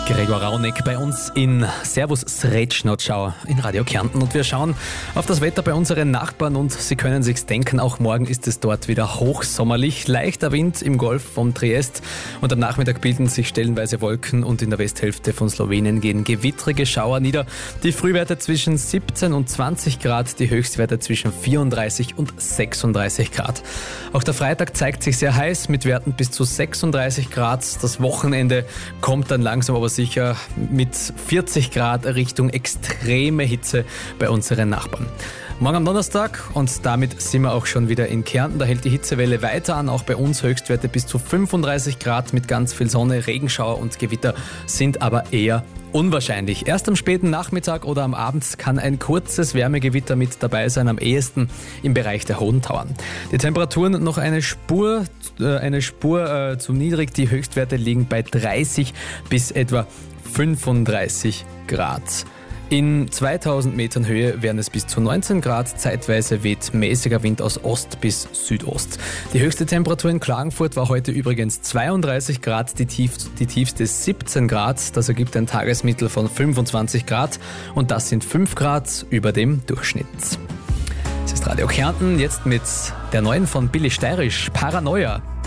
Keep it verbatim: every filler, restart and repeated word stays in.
Gregor Rauneck bei uns in Servus Sretschnotschau in Radio Kärnten und wir schauen auf das Wetter bei unseren Nachbarn und Sie können sich's denken, auch morgen ist es dort wieder hochsommerlich. Leichter Wind im Golf von Triest und am Nachmittag bilden sich stellenweise Wolken und in der Westhälfte von Slowenien gehen gewittrige Schauer nieder. Die Frühwerte zwischen siebzehn und zwanzig Grad, die Höchstwerte zwischen vierunddreißig und sechsunddreißig Grad. Auch der Freitag zeigt sich sehr heiß mit Werten bis zu sechsunddreißig Grad. Das Wochenende kommt dann langsam aber sicher mit vierzig Grad Richtung extreme Hitze bei unseren Nachbarn. Morgen am Donnerstag und damit sind wir auch schon wieder in Kärnten. Da hält die Hitzewelle weiter an, auch bei uns Höchstwerte bis zu fünfunddreißig Grad mit ganz viel Sonne. Regenschauer und Gewitter sind aber eher unwahrscheinlich. Erst am späten Nachmittag oder am Abend kann ein kurzes Wärmegewitter mit dabei sein, am ehesten im Bereich der Hohen Tauern. Die Temperaturen noch eine Spur, äh, eine Spur äh, zu niedrig. Die Höchstwerte liegen bei dreißig bis etwa fünfunddreißig Grad. In zweitausend Metern Höhe wären es bis zu neunzehn Grad, zeitweise weht mäßiger Wind aus Ost bis Südost. Die höchste Temperatur in Klagenfurt war heute übrigens zweiunddreißig Grad, die, tief, die tiefste siebzehn Grad, das ergibt ein Tagesmittel von fünfundzwanzig Grad und das sind fünf Grad über dem Durchschnitt. Es ist Radio Kärnten, jetzt mit der neuen von Billy Steirisch, Paranoia.